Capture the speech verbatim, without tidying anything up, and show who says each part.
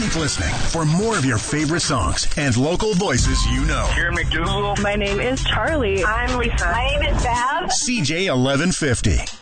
Speaker 1: Keep listening for more of your favorite songs and local voices you know.
Speaker 2: Here, McDougal.
Speaker 3: My name is Charlie.
Speaker 4: I'm Lisa. My name is Bev.
Speaker 1: C J eleven fifty.